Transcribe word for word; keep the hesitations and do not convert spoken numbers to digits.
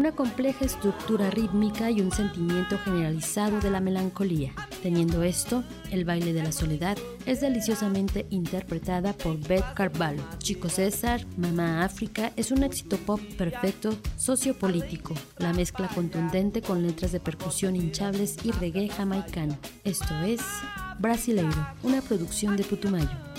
una compleja estructura rítmica y un sentimiento generalizado de la melancolía. Teniendo esto, el baile de la soledad es deliciosamente interpretada por Beth Carvalho. Chico César, Mamá África es un éxito pop perfecto sociopolítico, la mezcla contundente con letras de percusión hinchables y reggae jamaicano. Esto es Brasileiro, una producción de Putumayo.